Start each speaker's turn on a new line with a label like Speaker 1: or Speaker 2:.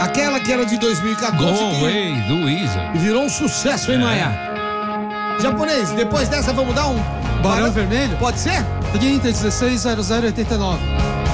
Speaker 1: Aquela que era de 2014
Speaker 2: Go Away, do Weezer.
Speaker 1: e virou um sucesso, hein, Maia? Japonês, depois dessa vamos dar um...
Speaker 3: Barão Vermelho?
Speaker 1: Pode ser?
Speaker 3: 30 16 00 89.